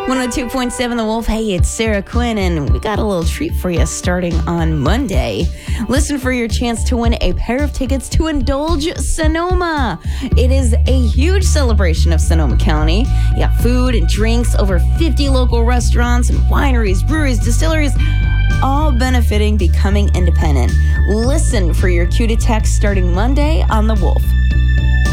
102.7 The Wolf. Hey, it's Sarah Quinn, and we got a little treat for you starting on Monday. Listen for your chance to win a pair of tickets to Indulge Sonoma. It is a huge celebration of Sonoma County. You got food and drinks, over 50 local restaurants and wineries, breweries, distilleries, all benefiting becoming independent. Listen for your cue to text starting Monday on The Wolf.